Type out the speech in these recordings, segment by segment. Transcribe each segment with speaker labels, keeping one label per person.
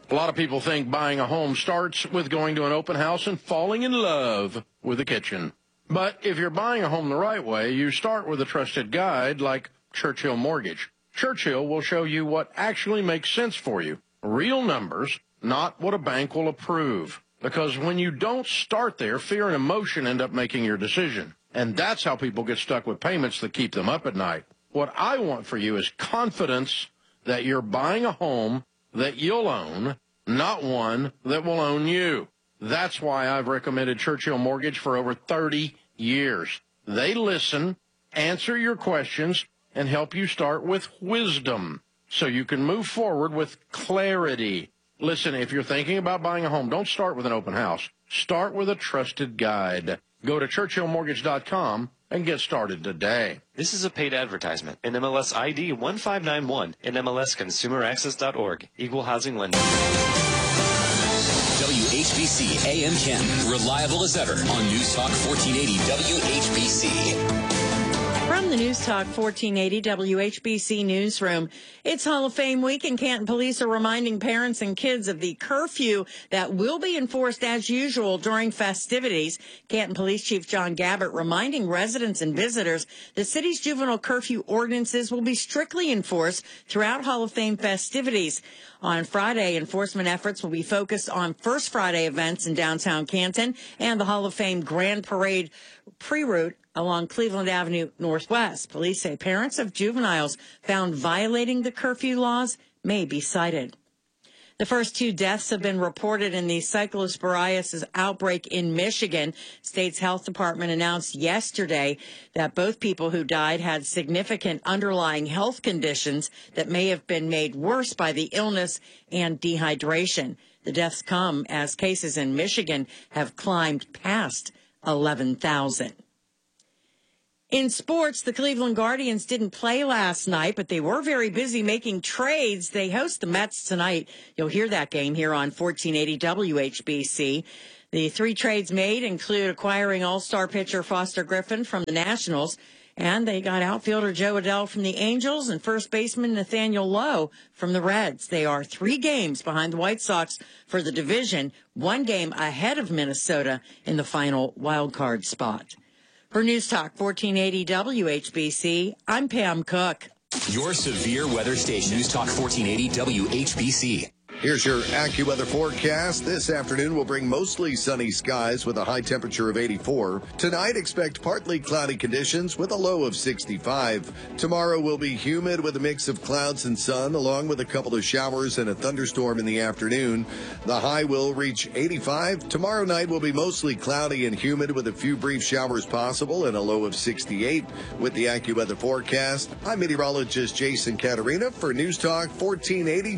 Speaker 1: A lot of people think buying a home starts with going to an open house and falling in love with the kitchen. But if you're buying a home the right way, you start with a trusted guide like Churchill Mortgage. Churchill will show you what actually makes sense for you. Real numbers, not what a bank will approve. Because when you don't start there, fear and emotion end up making your decision. And that's how people get stuck with payments that keep them up at night. What I want for you is confidence that you're buying a home that you'll own, not one that will own you. That's why I've recommended Churchill Mortgage for over 30 years. They listen, answer your questions, and help you start with wisdom so you can move forward with clarity. Listen, if you're thinking about buying a home, don't start with an open house. Start with a trusted guide. Go to churchillmortgage.com and get started today.
Speaker 2: This is a paid advertisement. NMLS ID 1591 and NMLSconsumeraccess.org. Equal housing lender.
Speaker 3: WHBC AM 10. Reliable as ever on News Talk 1480 WHBC.
Speaker 4: From the News Talk 1480 WHBC Newsroom, it's Hall of Fame week, and Canton police are reminding parents and kids of the curfew that will be enforced as usual during festivities. Canton Police Chief John Gabbert reminding residents and visitors the city's juvenile curfew ordinances will be strictly enforced throughout Hall of Fame festivities. On Friday, enforcement efforts will be focused on First Friday events in downtown Canton and the Hall of Fame Grand Parade pre-route along Cleveland Avenue Northwest. Police say parents of juveniles found violating the curfew laws may be cited. The first 2 deaths have been reported in the cyclosporiasis outbreak in Michigan. State's health department announced yesterday that both people who died had significant underlying health conditions that may have been made worse by the illness and dehydration. The deaths come as cases in Michigan have climbed past 11,000. In sports, the Cleveland Guardians didn't play last night, but they were very busy making trades. They host the Mets tonight. You'll hear that game here on 1480 WHBC. The 3 trades made include acquiring all-star pitcher Foster Griffin from the Nationals, and they got outfielder Joe Adell from the Angels and first baseman Nathaniel Lowe from the Reds. They are 3 games behind the White Sox for the division, 1 game ahead of Minnesota in the final wild card spot. For News Talk 1480 WHBC, I'm Pam Cook.
Speaker 3: Your severe weather station, News Talk 1480 WHBC.
Speaker 5: Here's your AccuWeather forecast. This afternoon will bring mostly sunny skies with a high temperature of 84. Tonight, expect partly cloudy conditions with a low of 65. Tomorrow will be humid with a mix of clouds and sun, along with a couple of showers and a thunderstorm in the afternoon. The high will reach 85. Tomorrow night will be mostly cloudy and humid with a few brief showers possible and a low of 68. With the AccuWeather forecast, I'm meteorologist Jason Caterina for News Talk 1480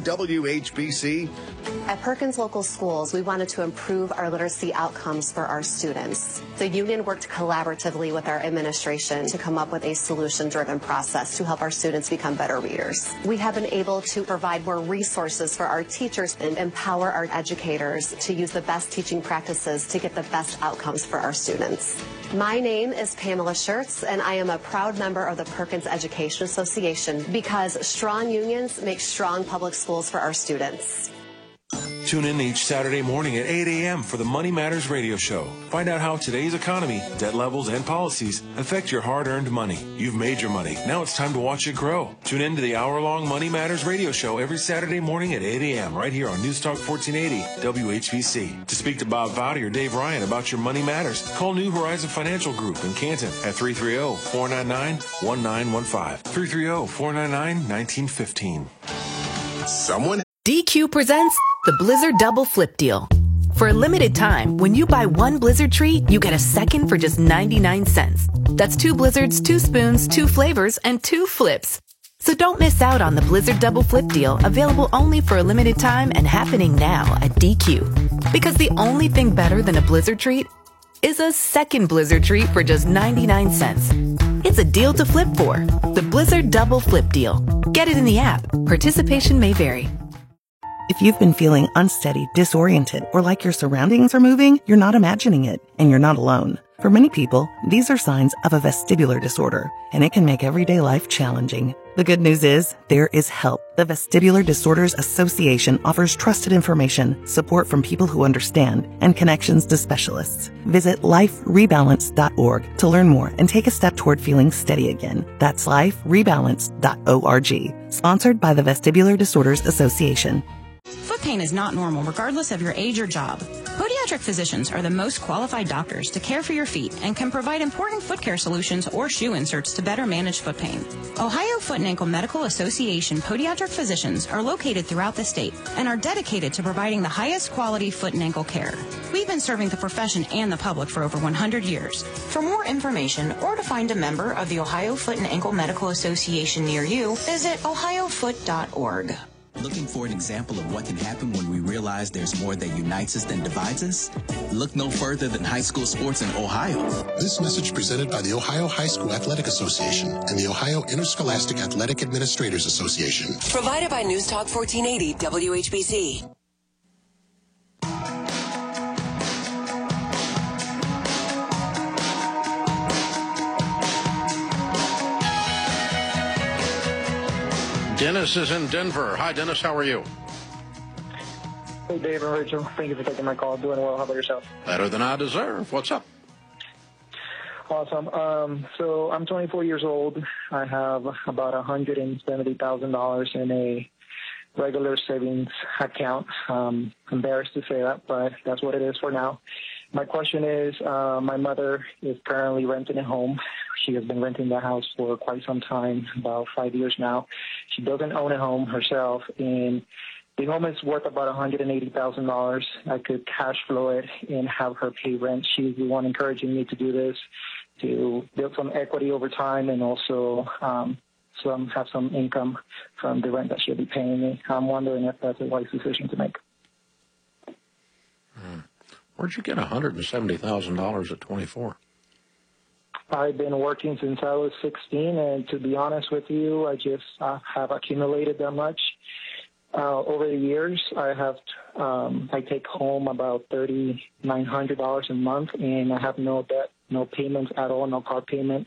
Speaker 5: WHBC.
Speaker 6: At Perkins Local Schools, we wanted to improve our literacy outcomes for our students. The union worked collaboratively with our administration to come up with a solution-driven process to help our students become better readers. We have been able to provide more resources for our teachers and empower our educators to use the best teaching practices to get the best outcomes for our students. My name is Pamela Schertz, and I am a proud member of the Perkins Education Association because strong unions make strong public schools for our students.
Speaker 7: Tune in each Saturday morning at 8 a.m. for the Money Matters radio show. Find out how today's economy, debt levels, and policies affect your hard-earned money. You've made your money. Now it's time to watch it grow. Tune in to the hour-long Money Matters radio show every Saturday morning at 8 a.m. right here on News Talk 1480 WHBC. To speak to Bob Vowdy or Dave Ryan about your money matters, call New Horizon Financial Group in Canton at 330-499-1915. 330-499-1915.
Speaker 5: Someone
Speaker 8: DQ presents the Blizzard Double Flip Deal. For a limited time, when you buy 1 Blizzard treat, you get a second for just 99 cents. That's 2 Blizzards, 2 spoons, 2 flavors, and 2 flips. So don't miss out on the Blizzard Double Flip Deal, available only for a limited time and happening now at DQ. Because the only thing better than a Blizzard treat is a second Blizzard treat for just 99 cents. It's a deal to flip for. The Blizzard Double Flip Deal. Get it in the app. Participation may vary.
Speaker 9: If you've been feeling unsteady, disoriented, or like your surroundings are moving, you're not imagining it, and you're not alone. For many people, these are signs of a vestibular disorder, and it can make everyday life challenging. The good news is there is help. The Vestibular Disorders Association offers trusted information, support from people who understand, and connections to specialists. Visit liferebalance.org to learn more and take a step toward feeling steady again. That's liferebalance.org. Sponsored by the Vestibular Disorders Association.
Speaker 10: Foot pain is not normal regardless of your age or job. Podiatric physicians are the most qualified doctors to care for your feet and can provide important foot care solutions or shoe inserts to better manage foot pain. Ohio Foot and Ankle Medical Association podiatric physicians are located throughout the state and are dedicated to providing the highest quality foot and ankle care. We've been serving the profession and the public for over 100 years. For more information or to find a member of the Ohio Foot and Ankle Medical Association near you, visit ohiofoot.org.
Speaker 11: Looking for an example of what can happen when we realize there's more that unites us than divides us? Look no further than high school sports in Ohio.
Speaker 12: This message presented by the Ohio High School Athletic Association and the Ohio Interscholastic Athletic Administrators Association.
Speaker 13: Provided by News Talk 1480 WHBC.
Speaker 1: Dennis is in Denver. Hi, Dennis. How are you?
Speaker 14: Hey, Dave and Rachel. Thank you for taking my call. Doing well. How about yourself?
Speaker 1: Better than I deserve. What's up?
Speaker 14: Awesome. So I'm 24 years old. I have about $170,000 in a regular savings account. Embarrassed to say that, but that's what it is for now. My question is, my mother is currently renting a home. She has been renting the house for quite some time, about 5 years now. She doesn't own a home herself, and the home is worth about $180,000. I could cash flow it and have her pay rent. She's the one encouraging me to do this, to build some equity over time and also have some income from the rent that she'll be paying me. I'm wondering if that's a wise decision to make.
Speaker 1: Where'd you get $170,000 at 24?
Speaker 14: I've been working since I was 16, and to be honest with you, I just have accumulated that much. Over the years, I take home about $3,900 a month, and I have no debt, no payments at all, no car payment.